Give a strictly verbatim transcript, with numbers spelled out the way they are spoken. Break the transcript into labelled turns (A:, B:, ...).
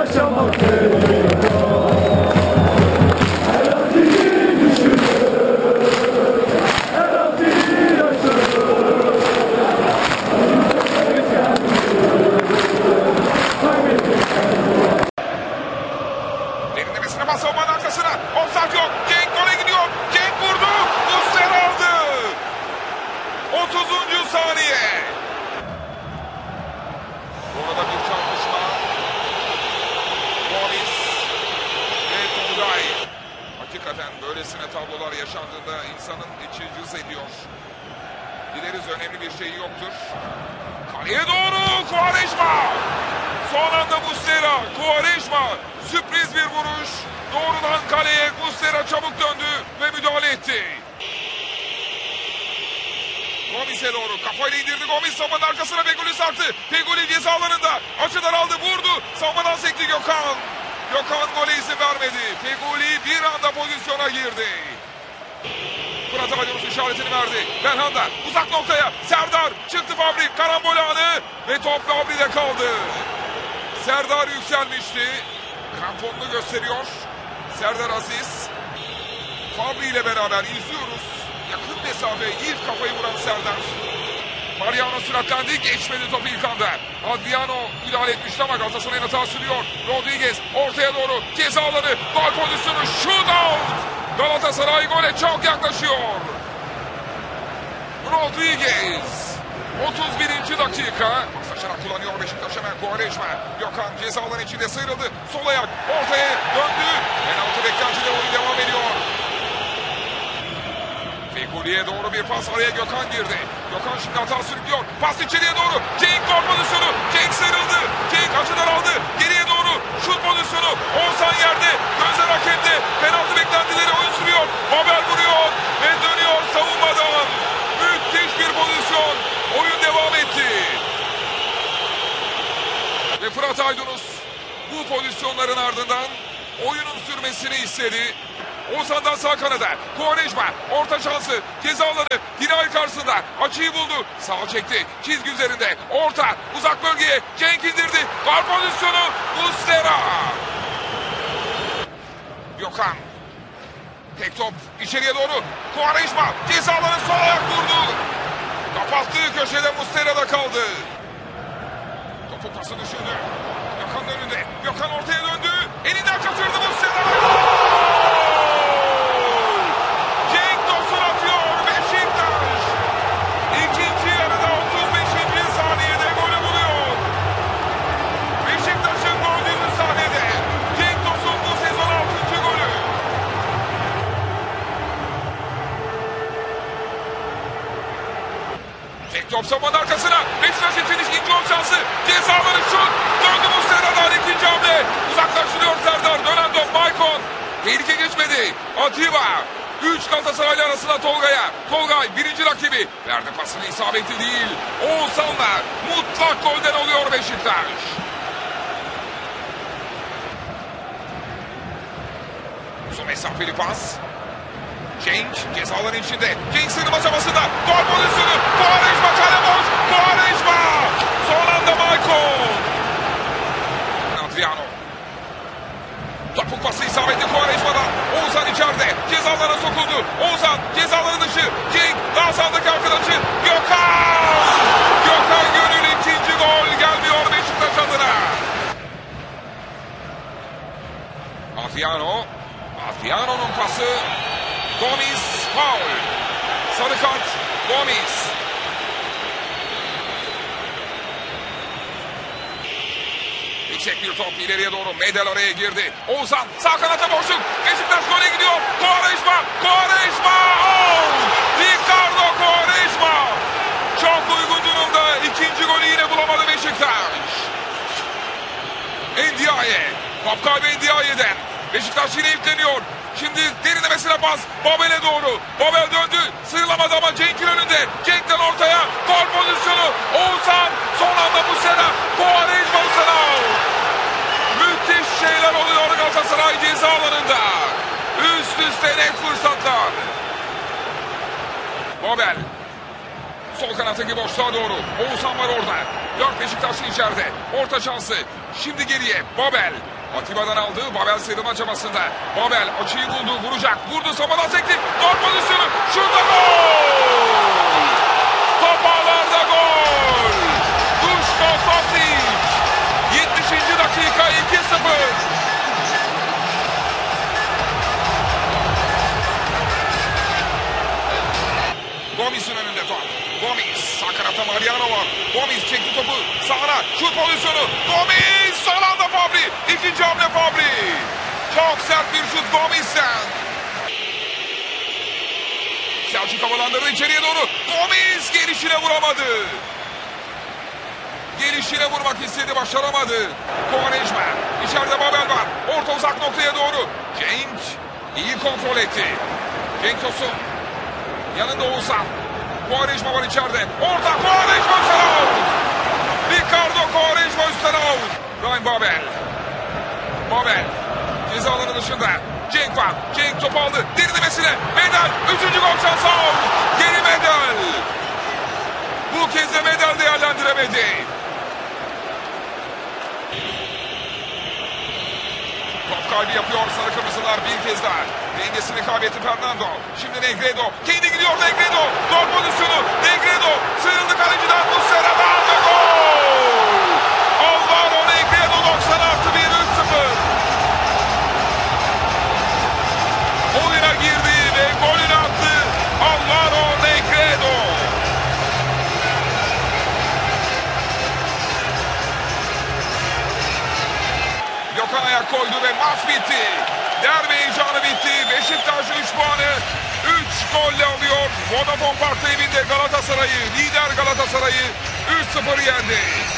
A: yaşamak gerekiyor. Her an dili düşünür, her an dili yaşanır.
B: Derinlemesine bas savunmanın arkasına. Offside yok. Cenk gole gidiyor. Cenk vurdu. Muslera aldı. otuzuncu saniye. Orada bir çarpışma. Gomis ve Tolgay. Hakikaten böylesine tablolar yaşandığında insanın içi cız ediyor. Dileriz önemli bir şey yoktur. Kaleye doğru Quaresma. Son anda Muslera. Quaresma. Sürpriz bir vuruş. Doğrudan kaleye Muslera çabuk döndü ve müdahale etti. Gomis'e doğru kafayla indirdi. Gomis savunmanın arkasına Feguli sarktı. Feguli ceza alanında. Açıdan aldı, vurdu. Savunmadan sekti Gökhan. Gökhan gole izin vermedi. Feguli bir anda pozisyona girdi. Fırat Aydınus işaretini verdi. Belhanda uzak noktaya. Serdar çıktı Fabri. Karambol anı ve top Fabri'de kaldı. Serdar yükselmişti. Kramponunu gösteriyor. Serdar Aziz. Fabri ile beraber izliyoruz. Yakın mesafe ilk kafayı vuran Serdar. Mariano süratlendi. Geçmedi topu ilk anda. Adriano müdahale etmişti ama Galatasaray'ın hata sürüyor. Rodriguez ortaya doğru ceza alanı. Gol pozisyonu. Shootout. Galatasaray gole çok yaklaşıyor. Rodriguez. otuz birinci dakika. Paslaşarak kullanıyor Beşiktaş hemen. Quaresma. Gökhan ceza alanı içinde sıyrıldı. Sol ayak ortaya döndü. Penaltı beklentide oyun devam ediyor. Fegüli'ye doğru bir pas, araya Gökhan girdi. Gökhan şimdi hata sürüklüyor. Pas içeriye doğru. Cenk gol pozisyonu. Cenk sıyrıldı. Cenk açıdan aldı. Geriye doğru şut pozisyonu. Oğuzhan yerde. Gözler hakemde. Penaltı beklentileri oyun sürüyor. Babel vuruyor ve dönüyor savunmadan. Müthiş bir pozisyon. Oyun devam etti. Ve Fırat Aydınus bu pozisyonların ardından oyunun sürmesini istedi. Oğuzhan'dan sağ kanada. Quaresma orta şansı. Ceza alanı. Dinay karşısında. Açıyı buldu. Sağ çekti. Çizgi üzerinde. Orta. Uzak bölgeye. Cenk indirdi. Gol pozisyonu. Muslera. Gökhan. Tek top. içeriye doğru. Quaresma. Ceza alanı sol ayak vurdu. Kapattığı köşede Muslera'da kaldı. Topu pası düşürdü. Gökhan'ın önünde. Gökhan ortaya döndü. Elinden kaçırdı Muslera. Top savunmanın arkasına. Beşiktaş için ikinci gol şansı. Cezaları şut. Döndü Muslera'dan ikinci hamle. Uzaklaştırıyor Serdar. Dönen top Maicon. Tehlike geçmedi. Atiba. Üç Galatasaraylı arasında Tolga'ya. Tolgay birinci rakibi. Verdi pasını, isabetli değil. Oğuzhan'la mutlak golden oluyor Beşiktaş. Uzun mesafeli pas. Cenk cezaların içinde. Cenk sığınma çabasında. Gol pozisyonu. Quaresma kale boş. Quaresma. Son anda Maicon. Adriano. Topuk pası isabetli Quaresma'dan. Oğuzhan içeride. Cezalarına sokuldu. Oğuzhan cezaları dışı. Cenk daha sağdaki arkadaşı. Gökhan. Gökhan Gönül ikinci gol gelmiyor Beşiktaş adına. Adriano. Adriano'nun pası. Gomis faul. Sarı kart Gomis. Yüksek bir top ileriye doğru. Medel araya girdi. Oğuzhan sağ kanata boşluk. Beşiktaş gole gidiyor. Quaresma. Quaresma. Oh! Ricardo Quaresma. Çok uygun durumda. İkinci golü yine bulamadı Beşiktaş. Ndiaye. Top kaybı Ndiaye'den. Beşiktaş yine yükleniyor. Şimdi derinlemesine pas. Babel'e doğru. Babel döndü. Sıyrılamadı ama Cenk'in önünde. Cenk'ten ortaya. Gol pozisyonu. Oğuzhan. Son anda Muslera. Quaresma Muslera. Müthiş şeyler oluyor Galatasaray ceza alanında. Üst üste net fırsatlar. Babel. Sol kanattaki boşluğa doğru. Oğuzhan var orada. Dört Beşiktaşlı içeride. Orta şansı. Şimdi geriye. Babel. Atiba'dan aldı. Babel sıyrılma çabasında. Babel açıyı buldu. Vuracak. Vurdu. Samadan sekti. Gol pozisyonu. Şurada gol. Top ağlarda gol. Duško Tosić. yetmişinci dakika iki sıfır. Gomis'in önünde top. Gomis. Sağ kanatta Mariano var. Gomis çekti topu. Sağına. Şut pozisyonu. Gomis. Son anda Fabri. İkinci hamle Fabri. Çok sert bir şut Gomis'ten. Selçuk havalandırdı içeriye doğru. Gomis gelişine vuramadı. Gelişine vurmak istedi. Başaramadı. Quaresma. İçeride Babel var. Orta uzak noktaya doğru. Cenk iyi kontrol etti. Cenk Tosun. Yanında Oğuzhan. Quaresma var içeride. Orada Quaresma üstten out. Ricardo Quaresma üstten out. Ryan Babel. Babel. Ceza alanı dışında. Cenk var. Cenk topu aldı. Derinlemesine. Medel. Üçüncü gol şansı out. Geri Medel. Bu kez de Medel değerlendiremedi. Top kaybı yapıyor sarı kırmızılar bir kez daha. Dengesini kaybetti Fernando. Şimdi Negredo. Kendi gidiyor Negredo. Gol pozisyonu. Negredo. Sıyrıldı kaleciden. Muslera'dan ve gol. Alvaro Negredo doksan artı bir üç sıfır. Oyuna girdi ve golünü attı. Alvaro Negredo. Gökhan ayak koydu ve maç bitti. Derbi heyecanı bitti. Beşiktaş üç puanı üç golle alıyor. Vodafone Park'ta evinde Galatasaray'ı, lider Galatasaray'ı üç sıfır yendi.